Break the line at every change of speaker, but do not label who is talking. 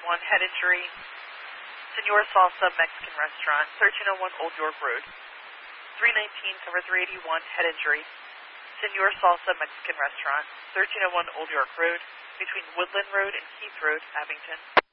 head injury. Senor Salsa Mexican Restaurant, 1301 Old York Road. 319 cover 381, head injury. Senor Salsa Mexican Restaurant, 1301 Old York Road, between Woodland Road and Keith Road, Abington.